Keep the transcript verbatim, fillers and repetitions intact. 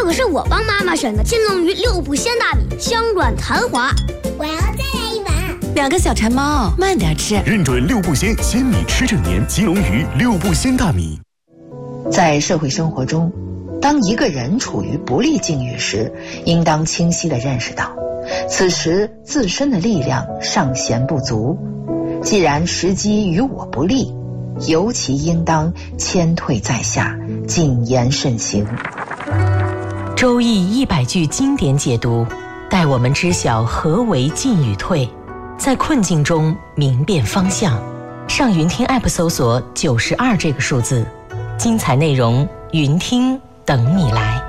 可是我帮妈妈选的金龙鱼六步鲜大米，香软弹滑。 我要再来一碗。 两个小馋猫，慢点吃。 认准六步鲜，鲜米吃整年。金龙鱼六步鲜大米。 在社会生活中，当一个人处于不利境遇时，应当清晰地认识到，此时自身的力量尚显不足。既然时机与我不利，尤其应当谦退在下，谨言慎行。 周易一百句经典解读，带我们知晓何为进与退，在困境中明辨方向。上云听 App 搜索九十二这个数字，精彩内容云听等你来。